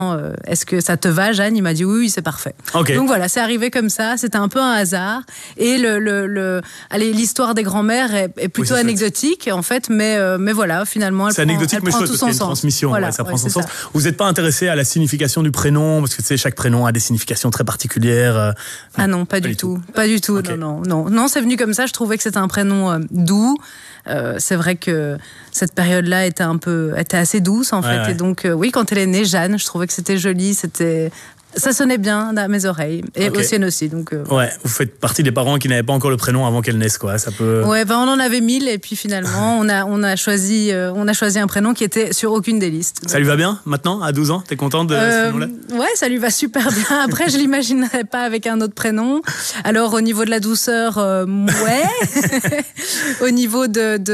est-ce que ça te va, Jeanne? Il m'a dit oui, c'est parfait. Okay. Donc voilà, c'est arrivé comme ça, c'était un peu un hasard. Et l'histoire des grands-mères est plutôt anecdotique, en fait, mais voilà, finalement, elle prend tout son sens. Une transmission, voilà, ça prend son sens. Vous n'êtes pas intéressé à la signification du prénom, parce que tu sais, chaque prénom a des significations très particulières. Ah non, pas du tout. Pas du tout, okay. Non, c'est venu comme ça, je trouvais que c'était un prénom doux. C'est vrai que cette période-là était assez douce en fait, et donc oui, quand elle est née, Jeanne, je trouvais que c'était joli, ça sonnait bien à mes oreilles et aux siennes aussi. Donc, ouais, vous faites partie des parents qui n'avaient pas encore le prénom avant qu'elle naisse, quoi. Ça peut. Ouais, on en avait 1000 et puis finalement on a choisi un prénom qui était sur aucune des listes. Ça lui va bien maintenant, à 12 ans? T'es contente de ce prénom-là? Ouais, ça lui va super bien. Après, je l'imaginerais pas avec un autre prénom. Alors au niveau de la douceur, ouais. Au niveau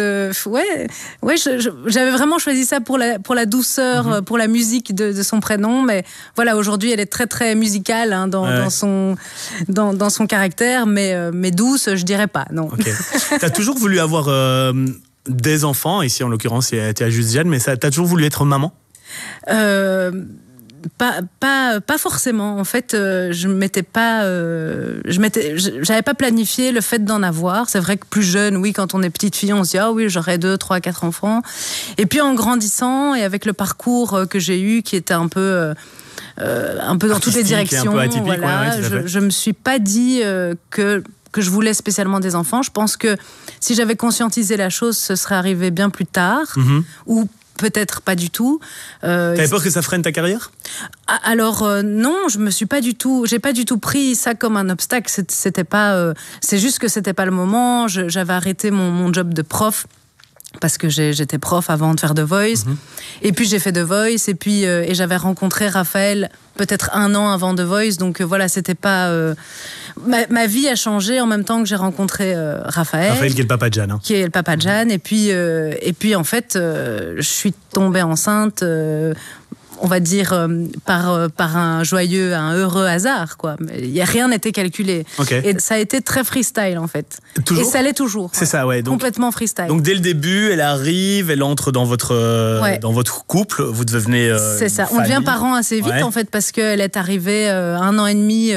j'avais vraiment choisi ça pour la douceur, pour la musique de son prénom, mais voilà, aujourd'hui elle est très très musicale dans son caractère, mais douce, je dirais pas, non. Okay. T'as toujours voulu avoir des enfants, ici en l'occurrence il y a juste Jeanne, mais t'as toujours voulu être maman? Pas forcément. En fait, j'avais pas planifié le fait d'en avoir. C'est vrai que plus jeune, oui, quand on est petite fille, on se dit ah oui, j'aurais 2, 3, 4 enfants. Et puis en grandissant et avec le parcours que j'ai eu, qui était un peu dans toutes les directions, un peu atypique, voilà, je me suis pas dit que je voulais spécialement des enfants. Je pense que si j'avais conscientisé la chose, ce serait arrivé bien plus tard, ou peut-être pas du tout. T'avais peur que ça freine ta carrière? Alors non, j'ai pas du tout pris ça comme un obstacle. C'était pas, c'est juste que c'était pas le moment. J'avais arrêté mon job de prof. Parce que j'étais prof avant de faire The Voice. Et puis j'ai fait The Voice, et j'avais rencontré Raphaël peut-être 1 an avant The Voice. Donc voilà, c'était pas... Ma vie a changé en même temps que j'ai rencontré Raphaël. Raphaël qui est le papa de Jeanne. Hein. Qui est le papa de Jeanne. Et puis en fait, je suis tombée enceinte... on va dire par un heureux hasard, quoi. Rien n'était calculé. Okay. Et ça a été très freestyle, en fait. Toujours? Et ça l'est toujours. C'est ça, ouais. Donc, complètement freestyle. Donc dès le début, elle arrive, elle entre dans votre couple, vous devenez c'est ça. Famille. On devient parents assez vite, en fait, parce qu'elle est arrivée 1 an et demi,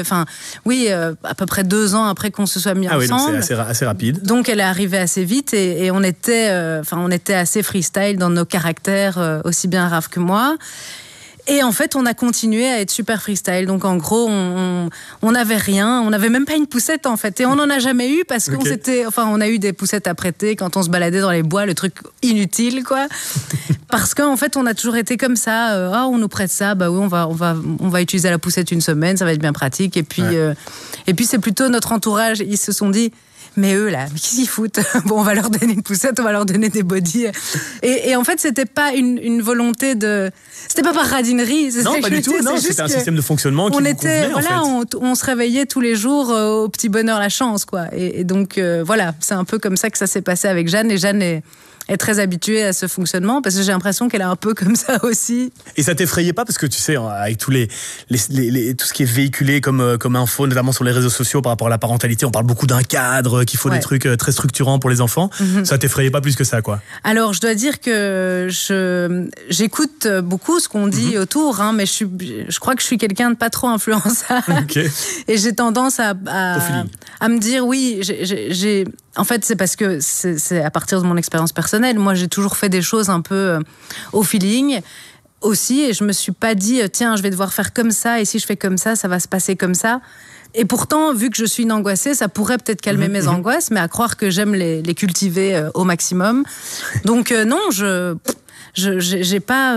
à peu près 2 ans après qu'on se soit mis ensemble. Oui, donc c'est assez rapide. Donc elle est arrivée assez vite, et on était assez freestyle dans nos caractères, aussi bien Raph que moi. Et en fait, on a continué à être super freestyle. Donc, en gros, on n'avait rien. On n'avait même pas une poussette, en fait. Et on n'en a jamais eu parce on a eu des poussettes à prêter quand on se baladait dans les bois, le truc inutile, quoi. Parce qu'en fait, on a toujours été comme ça. On nous prête ça. Bah oui, on va utiliser la poussette 1 semaine. Ça va être bien pratique. Et puis c'est plutôt notre entourage. Ils se sont dit... Mais eux, là, qu'est-ce qu'ils foutent? Bon, on va leur donner une poussette, on va leur donner des bodys. Et en fait, c'était pas une volonté de... C'était pas par radinerie. Non, pas du tout. Non, c'était un système de fonctionnement qui vous convenait, en fait. On se réveillait tous les jours au petit bonheur, la chance, quoi. Et donc, voilà, c'est un peu comme ça que ça s'est passé avec Jeanne. Et Jeanne est très habituée à ce fonctionnement, parce que j'ai l'impression qu'elle est un peu comme ça aussi. Et ça t'effrayait pas, parce que tu sais, avec tous tout ce qui est véhiculé comme info, notamment sur les réseaux sociaux par rapport à la parentalité, on parle beaucoup d'un cadre, qu'il faut des trucs très structurants pour les enfants. Ça t'effrayait pas plus que ça, quoi? Alors, je dois dire que j'écoute beaucoup ce qu'on dit autour, mais je crois que je suis quelqu'un de pas trop influençable. Okay. Et j'ai tendance à me dire, oui, en fait, c'est parce que c'est à partir de mon expérience personnelle. Moi, j'ai toujours fait des choses un peu au feeling aussi, et je me suis pas dit tiens, je vais devoir faire comme ça, et si je fais comme ça va se passer comme ça. Et pourtant, vu que je suis une angoissée, ça pourrait peut-être calmer mes angoisses, mais à croire que j'aime les cultiver au maximum. Donc non, j'ai pas...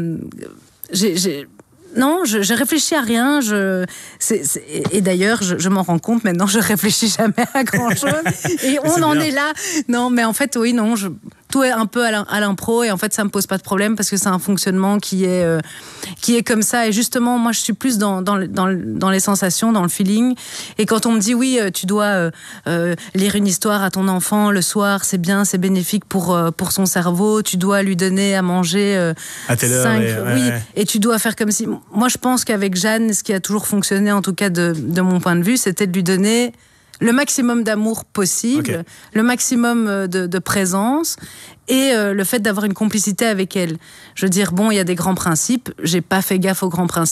Non, je réfléchis à rien. Et d'ailleurs, je m'en rends compte maintenant, je réfléchis jamais à grand-chose. Et on en est là. Non, mais en fait, oui, non, tout est un peu à l'impro, et en fait, ça me pose pas de problème parce que c'est un fonctionnement qui est comme ça. Et justement, moi, je suis plus dans les sensations, dans le feeling. Et quand on me dit, oui, tu dois lire une histoire à ton enfant le soir, c'est bien, c'est bénéfique pour son cerveau, tu dois lui donner à manger à telle heure, et tu dois faire comme si... Moi, je pense qu'avec Jeanne, ce qui a toujours fonctionné, en tout cas de mon point de vue, c'était de lui donner le maximum d'amour possible, le maximum de présence et le fait d'avoir une complicité avec elle. Je veux dire, bon, il y a des grands principes, j'ai pas fait gaffe aux grands principes.